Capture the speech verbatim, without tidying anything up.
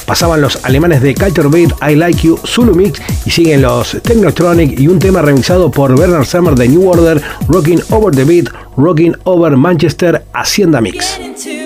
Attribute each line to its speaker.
Speaker 1: Pasaban los alemanes de Culture Beat, I Like You, Zulu Mix, y siguen los Technotronic y un tema remixado por Bernard Summer de New Order, Rocking Over the Beat, Rocking Over Manchester, Hacienda Mix.